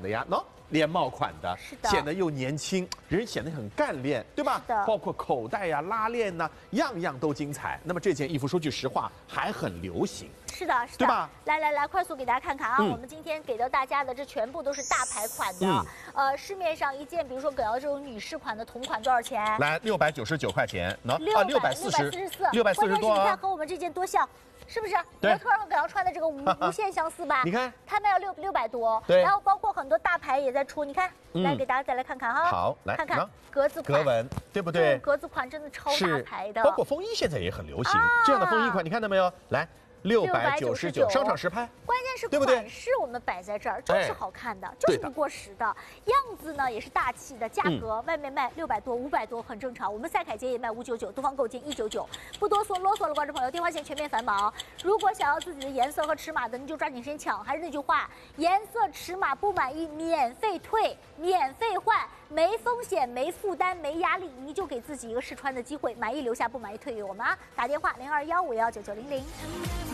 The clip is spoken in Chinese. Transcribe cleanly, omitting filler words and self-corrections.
的呀，喏，连帽款的， 是的显得又年轻，人显得很干练，对吧？ 是的包括口袋呀、拉链呐，样样都精彩。那么这件衣服，说句实话，还很流行。 是的，是的， 对吧？ 来，快速给大家看看啊！ 嗯我们今天给到大家的这全部都是大牌款的，市面上一件，比如说给到这种女士款的同款多少钱？ 来，699块钱，喏 644， 关键是你看和我们这件多像。是不是对模特和给他穿的这个无限相似吧？ 你看， 他卖要600多， 对， 然后包括很多大牌也在出，你看，来给大家再来看看哈。 好，来看看格子款， 格纹，对不对？ 格子款真的超大牌的， 包括风衣现在也很流行，这样的风衣款你看到没有？来。699，商场实拍， 关键是对不对？ 款式我们摆在这儿就是好看的，就是不过时的，样子呢也是大气的，价格外面卖600多、500多很正常，我们赛凯杰也卖599，东方购件199，不多说啰嗦了，观众朋友，电话线全面繁忙，如果想要自己的颜色和尺码的，您就抓紧时间抢。还是那句话，颜色尺码不满意免费退、免费换，没风险、没负担、没压力，你就给自己一个试穿的机会，满意留下，不满意退给我们啊！打电话0215119900。